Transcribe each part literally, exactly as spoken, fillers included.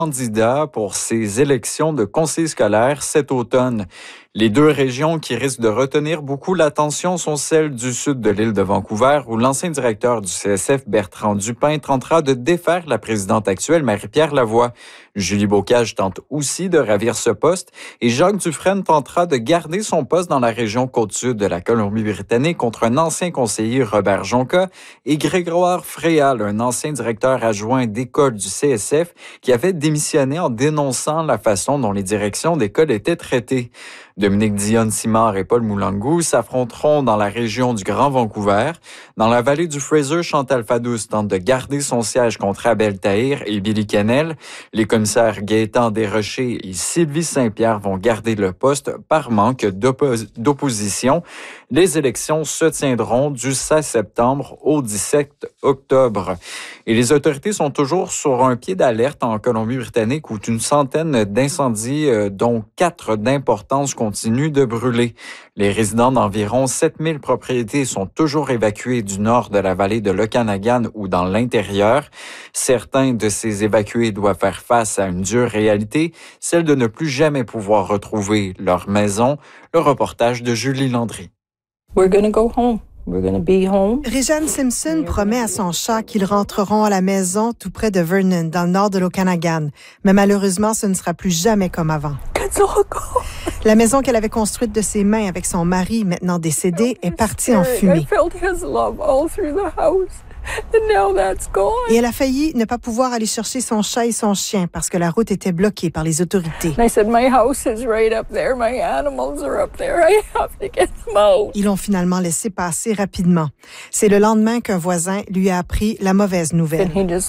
Candidats pour ces élections de conseil scolaire cet automne. Les deux régions qui risquent de retenir beaucoup l'attention sont celles du sud de l'île de Vancouver, où l'ancien directeur du C S F, Bertrand Dupin, tentera de défaire la présidente actuelle, Marie-Pierre Lavoie. Julie Bocage tente aussi de ravir ce poste et Jacques Dufresne tentera de garder son poste dans la région côte-sud de la Colombie-Britannique contre un ancien conseiller, Robert Jonca, et Grégoire Fréal, un ancien directeur adjoint d'école du C S F, qui avait démissionné en dénonçant la façon dont les directions d'école étaient traitées. Dominique Dionne-Simard et Paul Moulangou s'affronteront dans la région du Grand Vancouver. Dans la vallée du Fraser, Chantal Fadous tente de garder son siège contre Abel Tahir et Billy Kennel. Les commissaires Gaétan Desrochers et Sylvie Saint-Pierre vont garder le poste par manque d'oppo- d'opposition. Les élections se tiendront du seize septembre au dix-sept octobre. Et les autorités sont toujours sur un pied d'alerte en Colombie-Britannique où une centaine d'incendies, euh, dont quatre d'importance, continuent de brûler. Les résidents d'environ sept mille propriétés sont toujours évacués du nord de la vallée de l'Okanagan ou dans l'intérieur. Certains de ces évacués doivent faire face à une dure réalité, celle de ne plus jamais pouvoir retrouver leur maison. Le reportage de Julie Landry. We're gonna go home. We're gonna be home. Rejane Simpson promet à son chat qu'ils rentreront à la maison tout près de Vernon, dans le nord de l'Okanagan. Mais malheureusement, ce ne sera plus jamais comme avant. La maison qu'elle avait construite de ses mains avec son mari, maintenant décédé, est partie en fumée. Et elle a failli ne pas pouvoir aller chercher son chat et son chien parce que la route était bloquée par les autorités. Ils l'ont finalement laissé passer rapidement. C'est le lendemain qu'un voisin lui a appris la mauvaise nouvelle.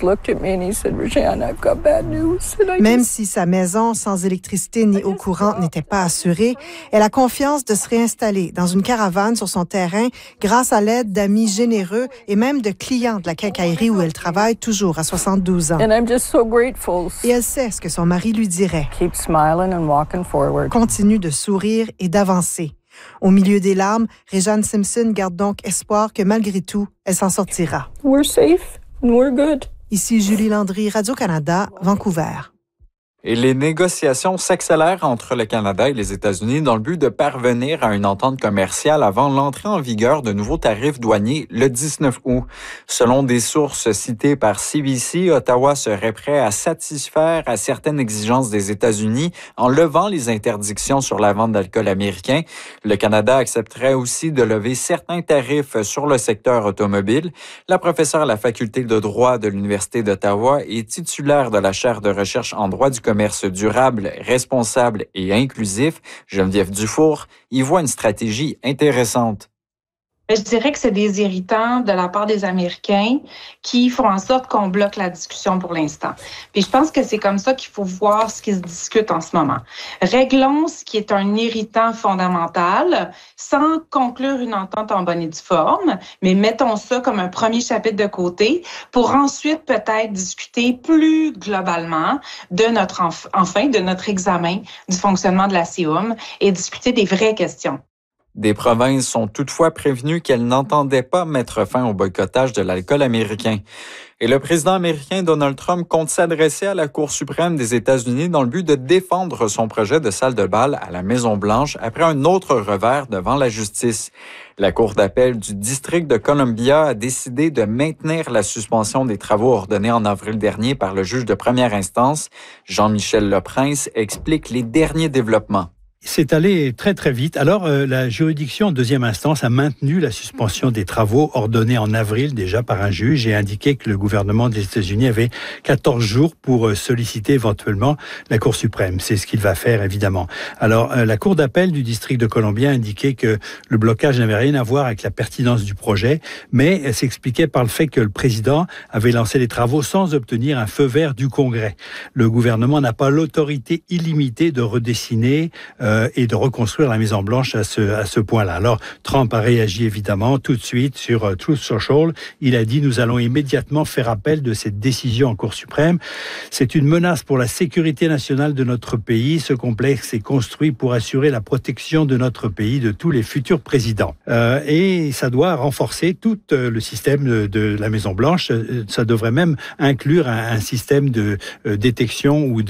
Même si sa maison sans électricité ni eau courante n'était pas assurée, elle a confiance de se réinstaller dans une caravane sur son terrain grâce à l'aide d'amis généreux et même de clients de la quincaillerie où elle travaille toujours à soixante-douze ans. And I'm just so grateful. Et elle sait ce que son mari lui dirait. Keep smiling and walking forward. Continue de sourire et d'avancer. Au milieu des larmes, Rejane Simpson garde donc espoir que malgré tout, elle s'en sortira. We're safe and we're good. Ici Julie Landry, Radio-Canada, Vancouver. Et les négociations s'accélèrent entre le Canada et les États-Unis dans le but de parvenir à une entente commerciale avant l'entrée en vigueur de nouveaux tarifs douaniers le dix-neuf août. Selon des sources citées par C B C, Ottawa serait prêt à satisfaire à certaines exigences des États-Unis en levant les interdictions sur la vente d'alcool américain. Le Canada accepterait aussi de lever certains tarifs sur le secteur automobile. La professeure à la faculté de droit de l'Université d'Ottawa et titulaire de la chaire de recherche en droit du commerce durable, responsable et inclusif, Geneviève Dufour, y voit une stratégie intéressante. Je dirais que c'est des irritants de la part des Américains qui font en sorte qu'on bloque la discussion pour l'instant. Puis je pense que c'est comme ça qu'il faut voir ce qui se discute en ce moment. Réglons ce qui est un irritant fondamental sans conclure une entente en bonne et due forme, mais mettons ça comme un premier chapitre de côté pour ensuite peut-être discuter plus globalement de notre enf- enfin de notre examen du fonctionnement de la C I U M et discuter des vraies questions. Des provinces sont toutefois prévenues qu'elles n'entendaient pas mettre fin au boycottage de l'alcool américain. Et le président américain Donald Trump compte s'adresser à la Cour suprême des États-Unis dans le but de défendre son projet de salle de bal à la Maison-Blanche après un autre revers devant la justice. La Cour d'appel du district de Columbia a décidé de maintenir la suspension des travaux ordonnés en avril dernier par le juge de première instance. Jean-Michel Leprince explique les derniers développements. C'est allé très, très vite. Alors, euh, la juridiction en deuxième instance a maintenu la suspension des travaux ordonnés en avril déjà par un juge et indiqué que le gouvernement des États-Unis avait quatorze jours pour euh, solliciter éventuellement la Cour suprême. C'est ce qu'il va faire, évidemment. Alors, euh, la Cour d'appel du district de Columbia a indiqué que le blocage n'avait rien à voir avec la pertinence du projet, mais elle s'expliquait par le fait que le président avait lancé les travaux sans obtenir un feu vert du Congrès. Le gouvernement n'a pas l'autorité illimitée de redessiner euh, et de reconstruire la Maison-Blanche à ce, à ce point-là. Alors, Trump a réagi évidemment tout de suite sur uh, Truth Social. Il a dit « Nous allons immédiatement faire appel de cette décision en Cour suprême. C'est une menace pour la sécurité nationale de notre pays. Ce complexe est construit pour assurer la protection de notre pays, de tous les futurs présidents. Euh, et ça doit renforcer tout euh, le système de, de la Maison-Blanche. Ça devrait même inclure un, un système de euh, détection ou de